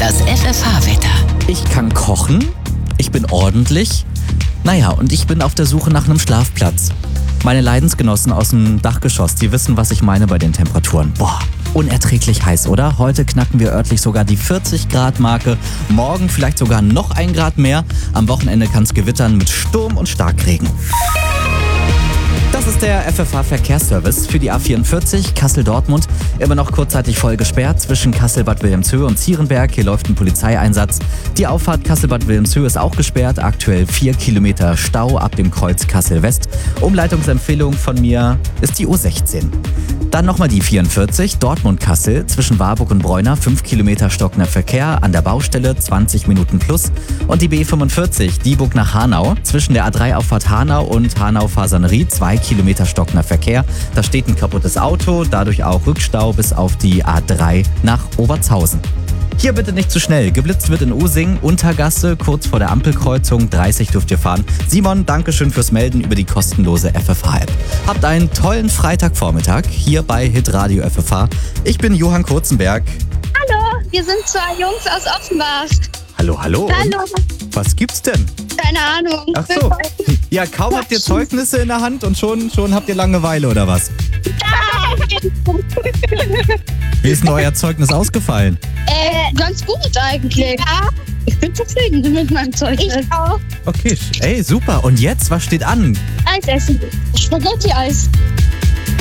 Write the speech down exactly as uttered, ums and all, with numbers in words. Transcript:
Das F F H-Wetter. Ich kann kochen, ich bin ordentlich, naja, und ich bin auf der Suche nach einem Schlafplatz. Meine Leidensgenossen aus dem Dachgeschoss, die wissen, was ich meine bei den Temperaturen. Boah, unerträglich heiß, oder? Heute knacken wir örtlich sogar die vierzig Grad Marke. Morgen vielleicht sogar noch ein Grad mehr. Am Wochenende kann es gewittern mit Sturm und Starkregen. Das ist der F F H-Verkehrsservice für die A vierundvierzig Kassel-Dortmund. Immer noch kurzzeitig voll gesperrt zwischen Kassel-Bad Wilhelmshöhe und Zierenberg. Hier läuft ein Polizeieinsatz. Die Auffahrt Kassel-Bad Wilhelmshöhe ist auch gesperrt. Aktuell vier Kilometer Stau ab dem Kreuz Kassel-West. Umleitungsempfehlung von mir ist die U sechzehn. Dann nochmal die vierundvierzig, Dortmund-Kassel, zwischen Warburg und Bräuner, fünf Kilometer stockender Verkehr, an der Baustelle zwanzig Minuten plus. Und die B fünfundvierzig, Dieburg nach Hanau, zwischen der A drei Auffahrt Hanau und Hanau-Fasanerie, zwei Kilometer stockender Verkehr. Da steht ein kaputtes Auto, dadurch auch Rückstau bis auf die A drei nach Obertshausen. Hier bitte nicht zu schnell. Geblitzt wird in Using, Untergasse, kurz vor der Ampelkreuzung. dreißig dürft ihr fahren. Simon, dankeschön fürs Melden über die kostenlose F F H-App. Habt einen tollen Freitagvormittag hier bei Hitradio F F H. Ich bin Johann Kurzenberg. Hallo, wir sind zwei Jungs aus Offenbach. Hallo, hallo. Hallo. Und was gibt's denn? Keine Ahnung. Ach so. Ja, kaum habt ihr Zeugnisse in der Hand und schon, schon habt ihr Langeweile, oder was? Wie ist denn euer Zeugnis ausgefallen? Äh, ganz gut eigentlich. Ja. Ich bin zufrieden mit meinem Zeugnis. Ich auch. Okay, ey, super. Und jetzt, was steht an? Eis essen. Spaghetti-Eis.